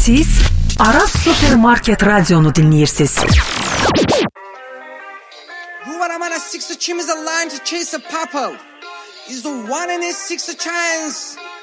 Siz Aras Supermarket Radyo'nu dinleyirsiniz. Who are among us six chimneys aligned to chase a purple? Is the one in his six chance